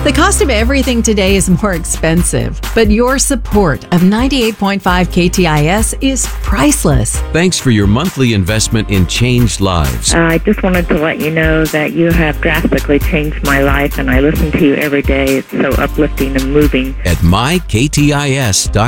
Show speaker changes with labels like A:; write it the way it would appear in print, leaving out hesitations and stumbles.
A: The cost of everything today is more expensive, but your support of 98.5 KTIS is priceless.
B: Thanks for your monthly investment in changed lives.
C: I just wanted to let you know that you have drastically changed my life, and I listen to you every day. It's so uplifting and moving.
B: At myktis.com.